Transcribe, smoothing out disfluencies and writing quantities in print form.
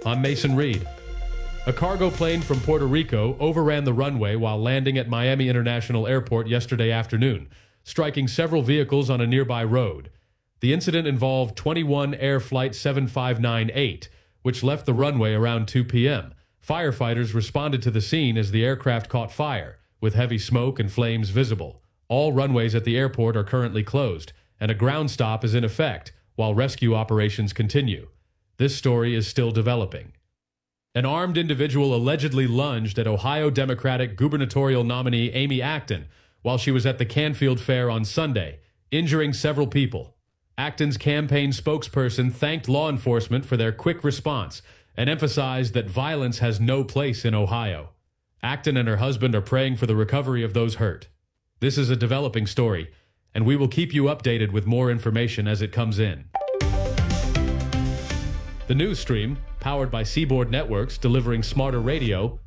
I'm Mason Reed. A cargo plane from Puerto Rico overran the runway while landing at Miami International Airport yesterday afternoon, striking several vehicles on a nearby road. The incident involved 21 Air Flight 7598, which left the runway around 2 p.m. Firefighters responded to the scene as the aircraft caught fire, with heavy smoke and flames visible. All runways at the airport are currently closed, and a ground stop is in effect while rescue operations continue. This story is still developing. An armed individual allegedly lunged at Ohio Democratic gubernatorial nominee Amy Acton while she was at the Canfield Fair on Sunday, injuring several people. Acton's campaign spokesperson thanked law enforcement for their quick response and emphasized that violence has no place in Ohio. Acton and her husband are praying for the recovery of those hurt. This is a developing story, and we will keep you updated with more information as it comes in. The news stream, powered by Seaboard Networks delivering smarter radio,